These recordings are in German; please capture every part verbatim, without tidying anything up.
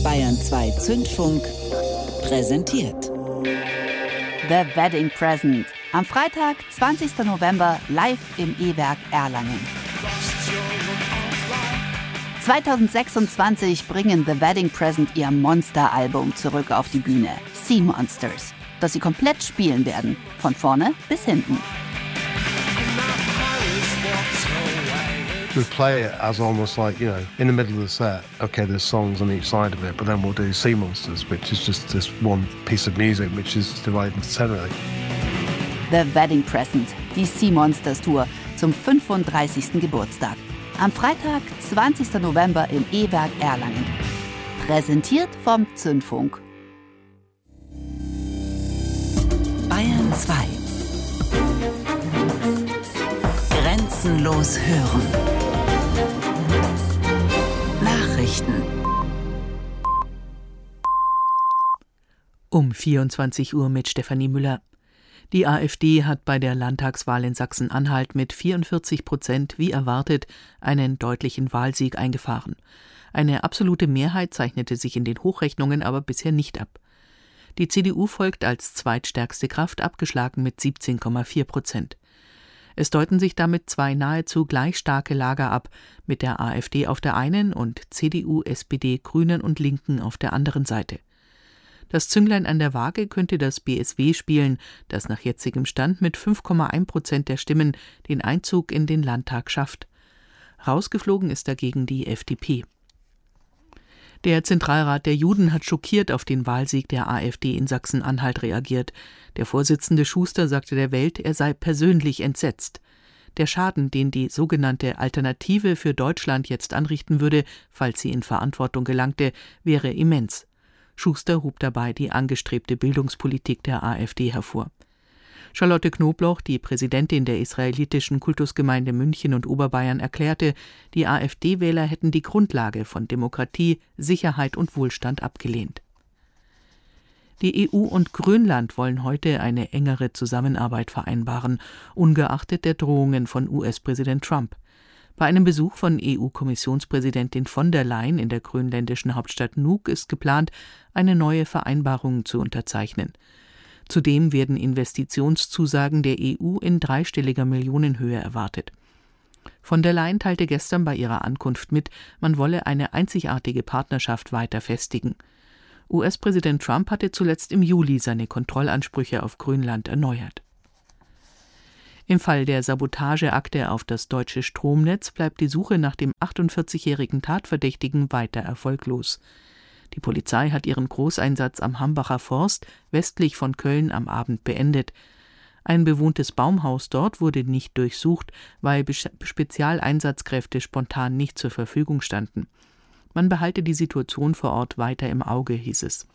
Bayern zwei Zündfunk präsentiert The Wedding Present. Am Freitag, zwanzigsten November, live im E-Werk Erlangen. zweitausendsechsundzwanzig bringen The Wedding Present ihr Monster-Album zurück auf die Bühne, Sea Monsters, das sie komplett spielen werden, von vorne bis hinten. We play it as almost like, you know, in the middle of the set, okay, there's songs on each side of it, but then we'll do Sea Monsters, which is just this one piece of music, which is divided into ten, really. The Wedding Present, die Sea Monsters Tour zum fünfunddreißigsten Geburtstag. Am Freitag, zwanzigsten November im E-Werk Erlangen. Präsentiert vom Zündfunk. Bayern zwei. Grenzenlos hören. Nachrichten. Um vierundzwanzig Uhr mit Stefanie Müller. Die AfD hat bei der Landtagswahl in Sachsen-Anhalt mit vierundvierzig Prozent wie erwartet einen deutlichen Wahlsieg eingefahren. Eine absolute Mehrheit zeichnete sich in den Hochrechnungen aber bisher nicht ab. Die C D U folgt als zweitstärkste Kraft, abgeschlagen mit siebzehn Komma vier Prozent. Es deuten sich damit zwei nahezu gleich starke Lager ab, mit der AfD auf der einen und C D U, S P D, Grünen und Linken auf der anderen Seite. Das Zünglein an der Waage könnte das B S W spielen, das nach jetzigem Stand mit fünf Komma eins Prozent der Stimmen den Einzug in den Landtag schafft. Rausgeflogen ist dagegen die F D P. Der Zentralrat der Juden hat schockiert auf den Wahlsieg der AfD in Sachsen-Anhalt reagiert. Der Vorsitzende Schuster sagte der Welt, er sei persönlich entsetzt. Der Schaden, den die sogenannte Alternative für Deutschland jetzt anrichten würde, falls sie in Verantwortung gelangte, wäre immens. Schuster hob dabei die angestrebte Bildungspolitik der AfD hervor. Charlotte Knobloch, die Präsidentin der israelitischen Kultusgemeinde München und Oberbayern, erklärte, die AfD-Wähler hätten die Grundlage von Demokratie, Sicherheit und Wohlstand abgelehnt. Die E U und Grönland wollen heute eine engere Zusammenarbeit vereinbaren, ungeachtet der Drohungen von U S-Präsident Trump. Bei einem Besuch von E U-Kommissionspräsidentin von der Leyen in der grönländischen Hauptstadt Nuuk ist geplant, eine neue Vereinbarung zu unterzeichnen. Zudem werden Investitionszusagen der E U in dreistelliger Millionenhöhe erwartet. Von der Leyen teilte gestern bei ihrer Ankunft mit, man wolle eine einzigartige Partnerschaft weiter festigen. U S-Präsident Trump hatte zuletzt im Juli seine Kontrollansprüche auf Grönland erneuert. Im Fall der Sabotageakte auf das deutsche Stromnetz bleibt die Suche nach dem achtundvierzigjährigen Tatverdächtigen weiter erfolglos. Die Polizei hat ihren Großeinsatz am Hambacher Forst westlich von Köln am Abend beendet. Ein bewohntes Baumhaus dort wurde nicht durchsucht, weil Spezialeinsatzkräfte spontan nicht zur Verfügung standen. Man behalte die Situation vor Ort weiter im Auge, hieß es.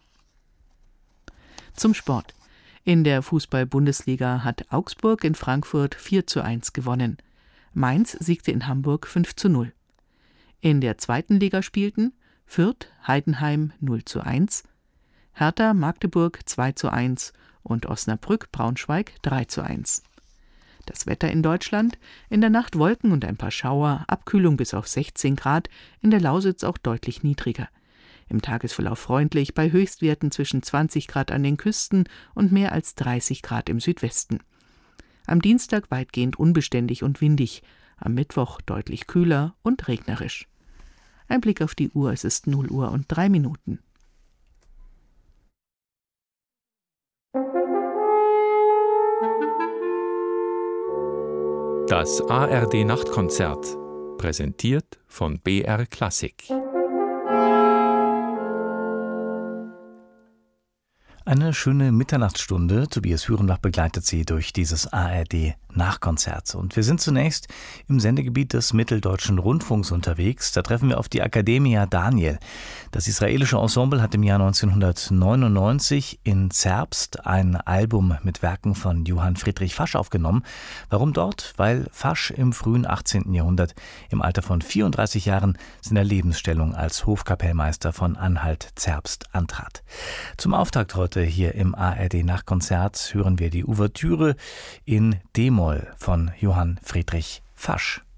Zum Sport. In der Fußball-Bundesliga hat Augsburg in Frankfurt vier zu eins gewonnen. Mainz siegte in Hamburg fünf zu null. In der zweiten Liga spielten Fürth, Heidenheim null zu eins, Hertha, Magdeburg zwei zu eins und Osnabrück, Braunschweig drei zu eins. Das Wetter in Deutschland: in der Nacht Wolken und ein paar Schauer, Abkühlung bis auf sechzehn Grad, in der Lausitz auch deutlich niedriger. Im Tagesverlauf freundlich, bei Höchstwerten zwischen zwanzig Grad an den Küsten und mehr als dreißig Grad im Südwesten. Am Dienstag weitgehend unbeständig und windig, am Mittwoch deutlich kühler und regnerisch. Ein Blick auf die Uhr, es ist null Uhr und drei Minuten. Das A R D-Nachtkonzert, präsentiert von B R Klassik. Eine schöne Mitternachtsstunde. Tobias Hürenbach begleitet Sie durch dieses A R D-Nachkonzert. Und wir sind zunächst im Sendegebiet des Mitteldeutschen Rundfunks unterwegs. Da treffen wir auf die Akademia Daniel. Das israelische Ensemble hat im Jahr neunzehnhundertneunundneunzig in Zerbst ein Album mit Werken von Johann Friedrich Fasch aufgenommen. Warum dort? Weil Fasch im frühen achtzehnten Jahrhundert im Alter von vierunddreißig Jahren seiner Lebensstellung als Hofkapellmeister von Anhalt-Zerbst antrat. Zum Auftakt heute hier im A R D-Nachkonzert hören wir die Ouvertüre in D-Moll von Johann Friedrich Fasch.